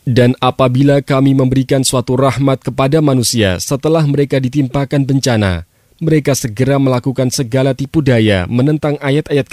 Dan apabila kami memberikan suatu rahmat kepada manusia setelah mereka ditimpakan bencana, mereka segera melakukan segala tipu daya menentang ayat-ayat